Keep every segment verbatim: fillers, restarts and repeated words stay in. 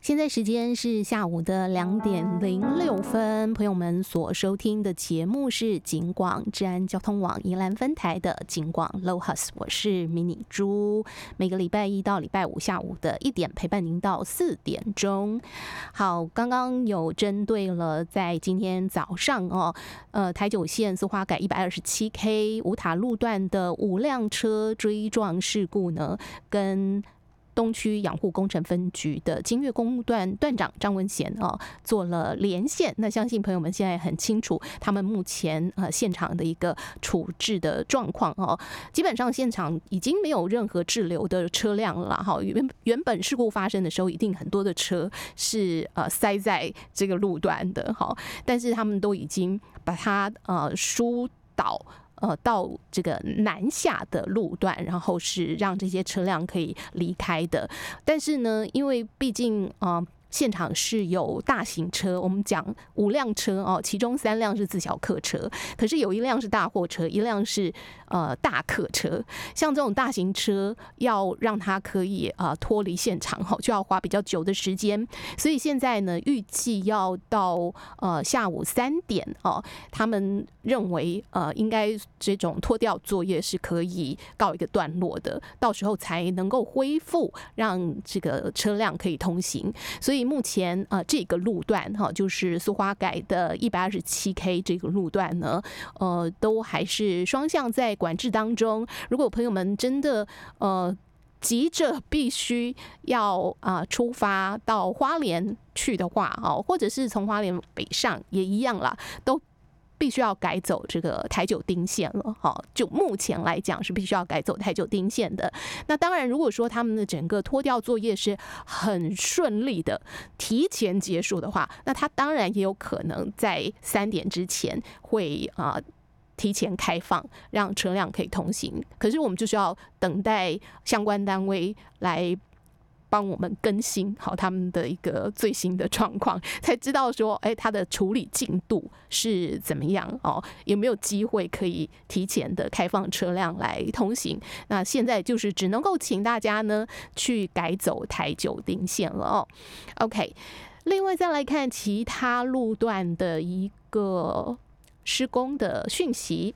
现在时间是下午的两点零六分，朋友们所收听的节目是警广治安交通网宜兰分台的警广 Lohas， 我是迷你猪，每个礼拜一到礼拜五下午的一点陪伴您到四点钟。好，刚刚有针对了在今天早上哦，呃台九线苏花改一百二十七 K 五塔路段的五辆车追撞事故呢，跟东区养护工程分局的金月公路段段长张文贤哦做了连线。那相信朋友们现在很清楚他们目前呃现场的一个处置的状况哦。基本上现场已经没有任何滞留的车辆了哈。原原本事故发生的时候，一定很多的车是呃塞在这个路段的哈，但是他们都已经把它呃疏导。呃，到这个南下的路段，然后是让这些车辆可以离开的。但是呢，因为毕竟啊、呃，现场是有大型车，我们讲五辆车哦，其中三辆是自小客车，可是有一辆是大货车，一辆是呃大客车。像这种大型车，要让它可以呃脱离现场哈，就要花比较久的时间。所以现在呢，预计要到呃下午三点哦，他们认为呃应该这种拖吊作业是可以告一个段落的，到时候才能够恢复让这个车辆可以通行。所以目前呃这个路段哈，就是苏花改的一百二十七 K 这个路段呢，呃都还是双向在管制当中。如果朋友们真的呃急着必须要啊、呃、出发到花莲去的话哦，或者是从花莲北上也一样啦，都必须要改走这个台九丁线了哈，就目前来讲是必须要改走台九丁线的。那当然，如果说他们的整个拖吊作业是很顺利的提前结束的话，那他当然也有可能在三点之前会啊、呃、提前开放，让车辆可以通行。可是我们就是要等待相关单位来帮我们更新好他们的一个最新的状况，才知道说，哎，它的处理进度是怎么样哦？有没有机会可以提前的开放车辆来通行？那现在就是只能够请大家呢去改走台九丁线了哦。OK， 另外再来看其他路段的一个施工的讯息。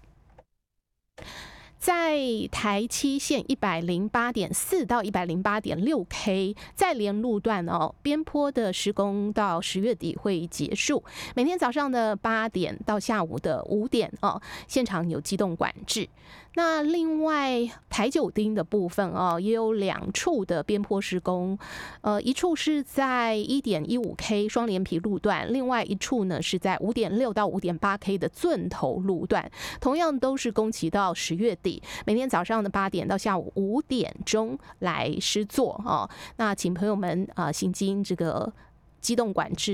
在台七线一百零八点四到一百零八点六 K 在连路段哦，边坡的施工到十月底会结束。每天早上的八点到下午的五点哦，现场有机动管制。那另外台九丁的部分哦，也有两处的边坡施工，呃，一处是在一点一五 K 双连皮路段，另外一处呢是在五点六到五点八 K 的钻头路段，同样都是工期到十月底，每天早上的八点到下午五点钟来施作哦。那请朋友们啊、呃，行经这个机动管制